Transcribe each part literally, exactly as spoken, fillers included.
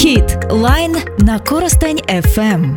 Хіт Лайн на Коростень еф ем.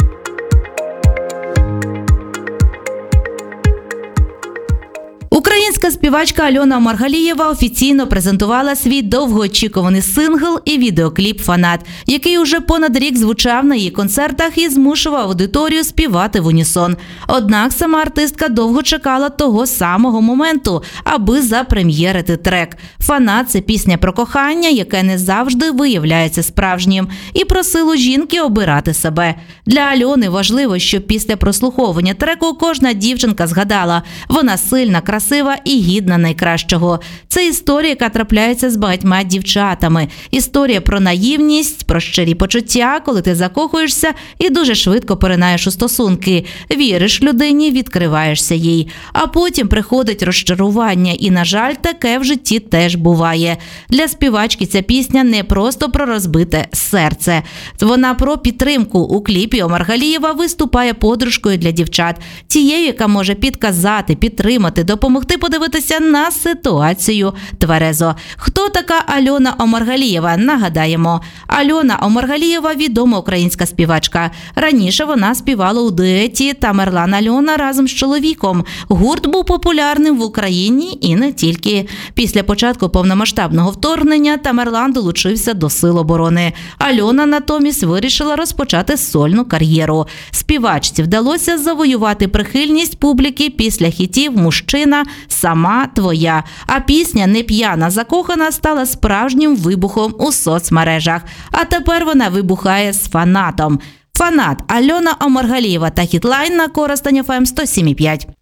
Українська співачка Альона Омаргалієва офіційно презентувала свій довгоочікуваний сингл і відеокліп «Фанат», який уже понад рік звучав на її концертах і змушував аудиторію співати в унісон. Однак сама артистка довго чекала того самого моменту, аби запрем'єрити трек. «Фанат» – це пісня про кохання, яке не завжди виявляється справжнім, і про силу жінки обирати себе. Для Альони важливо, щоб після прослуховування треку кожна дівчинка згадала – вона сильна, красива, красива і гідна найкращого. Це історія, яка трапляється з багатьма дівчатами. Історія про наївність, про щирі почуття, коли ти закохуєшся і дуже швидко поринаєш у стосунки. Віриш людині, відкриваєшся їй. А потім приходить розчарування і, на жаль, таке в житті теж буває. Для співачки ця пісня не просто про розбите серце. Вона про підтримку. У кліпі Омаргалієва виступає подружкою для дівчат. Тією, яка може підказати, підтримати, допомогти Допомогти подивитися на ситуацію тверезо. Хто така Альона Омаргалієва? Нагадаємо. Альона Омаргалієва – відома українська співачка. Раніше вона співала у дуеті «Тамерлан Альона» разом з чоловіком. Гурт був популярним в Україні і не тільки. Після початку повномасштабного вторгнення Тамерлан долучився до Сил оборони. Альона натомість вирішила розпочати сольну кар'єру. Співачці вдалося завоювати прихильність публіки після хітів «Мужчина», «Сама твоя». А пісня «Не п'яна закохана» стала справжнім вибухом у соцмережах. А тепер вона вибухає з «Фанатом». «Фанат» Альона Омаргалієва та «Хіт Лайн» на Коростень еф ем сто сім і п'ять.